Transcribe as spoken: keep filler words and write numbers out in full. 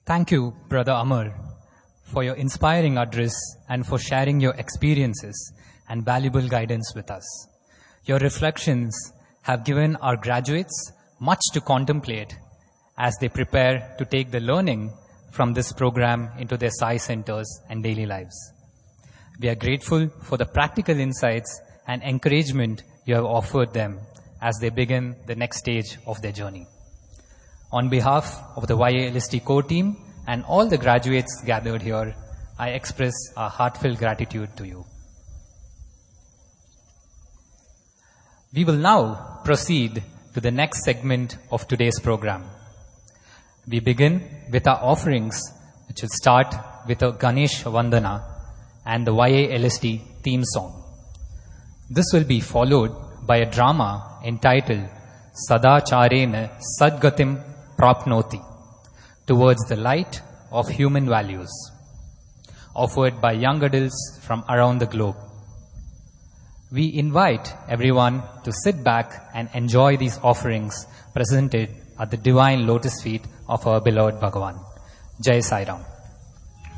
Thank you, Brother Amar, for your inspiring address and for sharing your experiences and valuable guidance with us. Your reflections have given our graduates much to contemplate as they prepare to take the learning from this program into their S A I centers and daily lives. We are grateful for the practical insights and encouragement you have offered them as they begin the next stage of their journey. On behalf of the Y A L S T core team and all the graduates gathered here, I express our heartfelt gratitude to you. We will now proceed to the next segment of today's program. We begin with our offerings, which will start with a Ganesh Vandana and the Y A L S T theme song. This will be followed by a drama entitled Sadacharena Sadgatim Prapnoti, towards the light of human values, offered by young adults from around the globe. We invite everyone to sit back and enjoy these offerings presented at the divine lotus feet of our beloved Bhagavan. Jai Sai Ram.